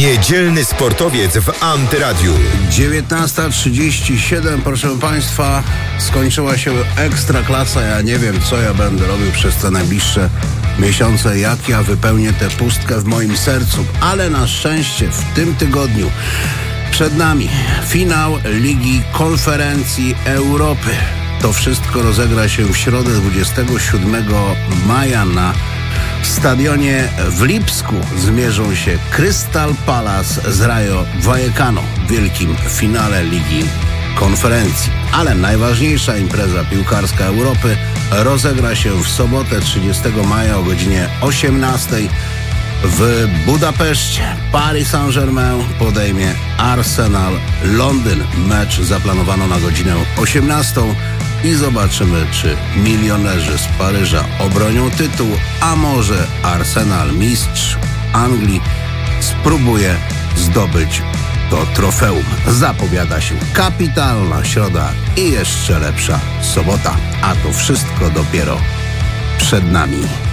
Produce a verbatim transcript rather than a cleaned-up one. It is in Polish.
Niedzielny sportowiec w Antyradiu. dziewiętnasta trzydzieści siedem, proszę Państwa, skończyła się Ekstraklasa. Ja nie wiem, co ja będę robił przez te najbliższe miesiące, jak ja wypełnię tę pustkę w moim sercu. Ale na szczęście w tym tygodniu przed nami finał Ligi Konferencji Europy. To wszystko rozegra się w środę dwudziestego siódmego maja na stadionie w Lipsku. Zmierzą się Crystal Palace z Rayo Vallecano w wielkim finale Ligi Konferencji. Ale najważniejsza impreza piłkarska Europy rozegra się w sobotę trzydziestego maja o godzinie osiemnastej w Budapeszcie. Paris Saint-Germain podejmie Arsenal Londyn. Mecz zaplanowano na godzinę osiemnastą i zobaczymy, czy milionerzy z Paryża obronią tytuł, a może Arsenal, mistrz Anglii, spróbuje zdobyć to trofeum. Zapowiada się kapitalna środa i jeszcze lepsza sobota, a to wszystko dopiero przed nami.